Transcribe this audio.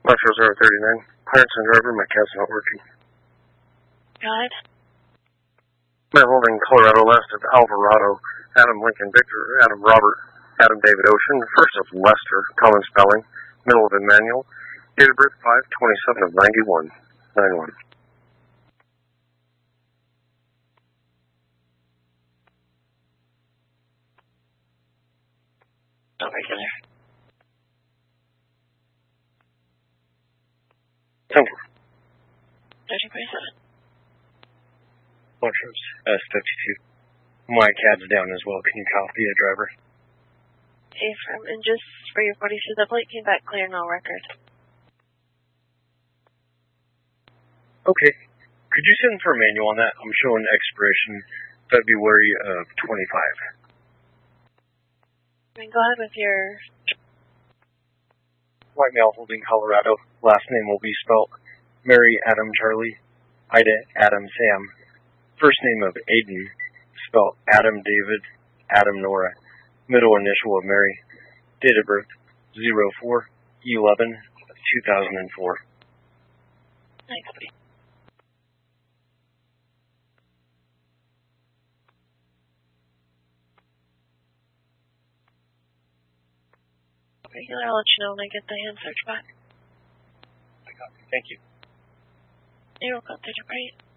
Metro 039. Clarence and driver, my cab's not working. God. Mayor Holding, Colorado, last of Alvarado, Adam Lincoln Victor, Adam Robert, Adam David Ocean, first of Lester, common spelling, middle of Emmanuel, date of birth 5/27 of 91. 91. No regular. Temple. 13.7. Montrose, S52. My cab's down as well. Can you copy a driver? Affirm. And just for your buddy, so the plate came back clear, no record. Okay. Could you send for a manual on that? I'm showing expiration February of 25. And go ahead with your... White male holding Colorado. Last name will be spelled Mary Adam Charlie, Ida Adam Sam. First name of Aiden, spelled Adam David, Adam Nora. Middle initial of Mary. Date of birth 04/11/2004. Thanks, buddy. Regular, I'll let you know when I get the hand search back. I got it. Thank you. You're welcome. Did you write?